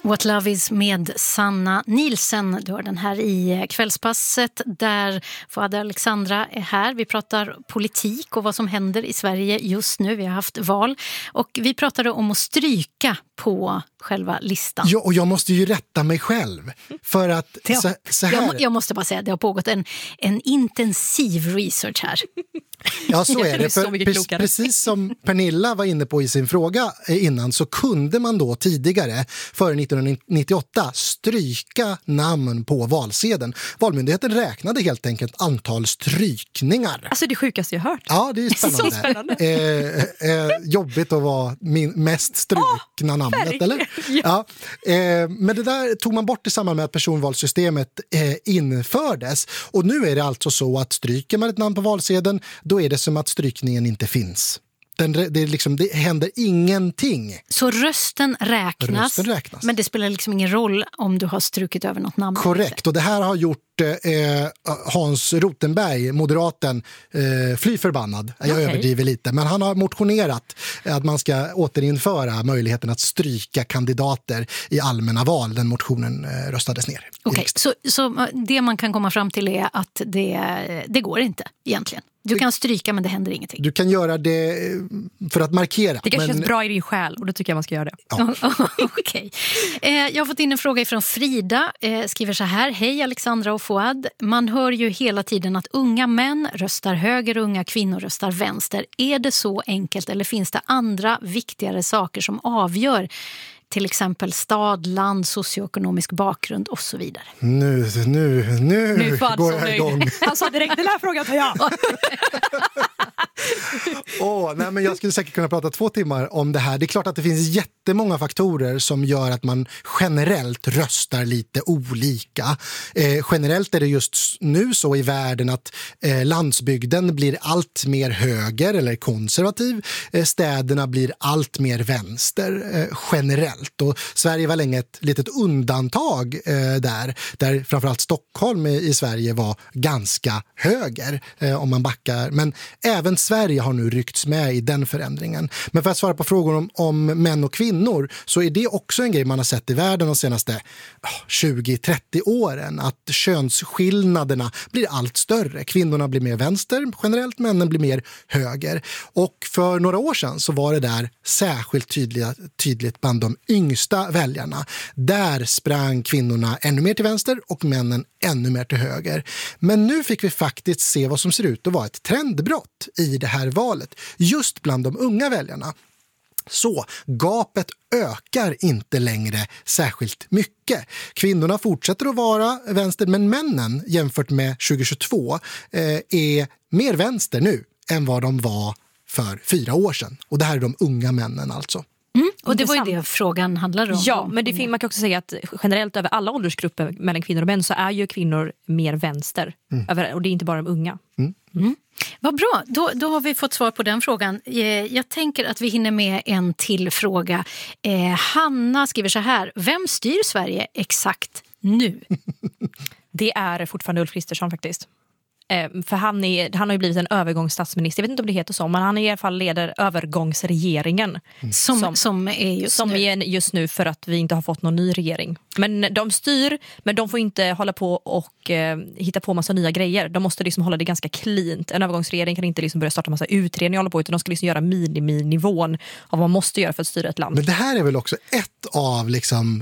What Love Is med Sanna Nielsen. Du har den här i Kvällspasset där Fouad Alexandra är här. Vi pratar politik och vad som händer i Sverige just nu. Vi har haft val och vi pratade om att stryka på själva listan. Ja, och jag måste ju rätta mig själv för att så här. Jag måste bara säga att det har pågått en intensiv research här. Ja, så är det. För precis som Pernilla var inne på i sin fråga innan så kunde man då tidigare, före 1998, stryka namn på valsedeln. Valmyndigheten räknade helt enkelt antal strykningar. Alltså det sjukaste jag hört. Ja, det är spännande. Så spännande. Jobbigt att vara mest strukna namnet, eller? Ja. Men det där tog man bort i samband med att personvalssystemet infördes. Och nu är det alltså så att stryker man ett namn på valsedeln, då är det som att strykningen inte finns. Det händer ingenting. Så rösten räknas, men det spelar liksom ingen roll om du har strukit över något namn. Korrekt, och det här har gjort Hans Rothenberg, moderaten, fly förbannad. Jag överdriver lite, men han har motionerat att man ska återinföra möjligheten att stryka kandidater i allmänna val. Den motionen röstades ner. Okej, så det man kan komma fram till är att det går inte egentligen. Du kan stryka men det händer ingenting. Du kan göra det för att markera. Det kanske känns bra i din själ och då tycker jag man ska göra det. Ja. Okej. Jag har fått in en fråga från Frida. Skriver så här: hej Alexandra och Fouad. Man hör ju hela tiden att unga män röstar höger och unga kvinnor röstar vänster. Är det så enkelt eller finns det andra viktigare saker som avgör? Till exempel stad, land, socioekonomisk bakgrund och så vidare. Nu går jag igång. Han sa direkt, den här frågan tar jag. Nej, men jag skulle säkert kunna prata 2 timmar om det här. Det är klart att det finns jättemånga faktorer som gör att man generellt röstar lite olika. Generellt är det just nu så i världen att landsbygden blir allt mer höger eller konservativ. Städerna blir allt mer vänster generellt. Och Sverige var länge ett litet undantag där framförallt Stockholm i Sverige var ganska höger om man backar. Men även Sverige har nu ryckts med i den förändringen. Men för att svara på frågor om män och kvinnor så är det också en grej man har sett i världen de senaste 20-30 åren. Att könsskillnaderna blir allt större. Kvinnorna blir mer vänster generellt, männen blir mer höger. Och för några år sedan så var det där särskilt tydligt bland de yngsta väljarna. Där sprang kvinnorna ännu mer till vänster och männen ännu mer till höger. Men nu fick vi faktiskt se vad som ser ut att vara ett trendbrott i det här valet. Just bland de unga väljarna. Så gapet ökar inte längre särskilt mycket. Kvinnorna fortsätter att vara vänster, men männen jämfört med 2022 är mer vänster nu än vad de var för 4 år sedan. Och det här är de unga männen alltså. Och det var ju det frågan handlar om. Ja, men man kan också säga att generellt över alla åldersgrupper mellan kvinnor och män så är ju kvinnor mer vänster. Och det är inte bara de unga. Vad bra, då har vi fått svar på den frågan. Jag tänker att vi hinner med en till fråga. Hanna skriver så här: vem styr Sverige exakt nu? Det är fortfarande Ulf Kristersson faktiskt. För han har ju blivit en övergångsstatsminister. Jag vet inte om det heter så, men han i alla fall leder övergångsregeringen. Som är just nu för att vi inte har fått någon ny regering. Men de styr, men de får inte hålla på och hitta på massa nya grejer. De måste liksom hålla det ganska cleant. En övergångsregering kan inte liksom börja starta massa utredningar och hålla på, utan de ska liksom göra miniminivån av vad man måste göra för att styra ett land. Men det här är väl också ett av liksom,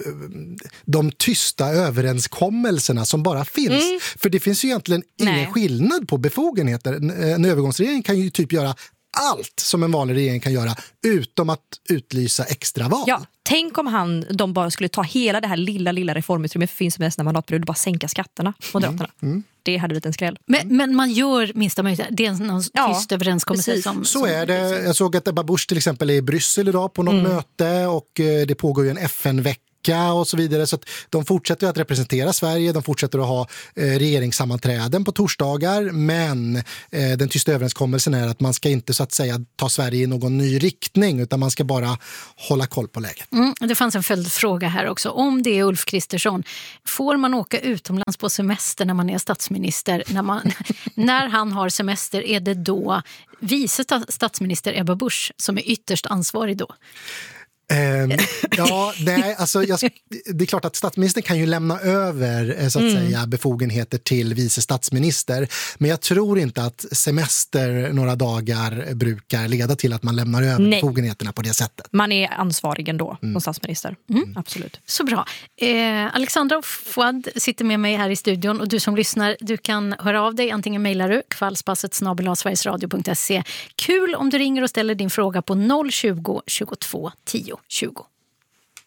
de tysta överenskommelserna som bara finns. För det finns ju egentligen ingen skillnad på befogenheter. En övergångsregering kan ju typ göra allt som en vanlig regering kan göra utom att utlysa extra val. Ja, tänk om de bara skulle ta hela det här lilla reformutrymmet för finns med nästa mandatperiod och bara sänka skatterna, Moderaterna. Det hade blivit en skräll. Men man gör minsta möjligt. Det är en tyst överenskommelse. Så är det. Jag såg att Ebba Busch till exempel är i Bryssel idag på något möte och det pågår ju en FN-vecka och så vidare, så att de fortsätter att representera Sverige, de fortsätter att ha regeringssammanträden på torsdagar, men den tysta överenskommelsen är att man ska inte så att säga ta Sverige i någon ny riktning, utan man ska bara hålla koll på läget. Det fanns en följdfråga här också. Om det är Ulf Kristersson, får man åka utomlands på semester när man är statsminister? När han har semester, är det då vice statsminister Ebba Busch som är ytterst ansvarig då? Det är klart att statsministern kan ju lämna över så att säga, befogenheter till vice statsminister. Men jag tror inte att semester några dagar brukar leda till att man lämnar över befogenheterna på det sättet. Man är ansvarig ändå som statsminister. Absolut. Så bra. Alexandra och Fouad sitter med mig här i studion, och du som lyssnar, du kan höra av dig. Antingen mejlar du kvällspasset@sverigesradio.se. Kul om du ringer och ställer din fråga på 020 22 10 20.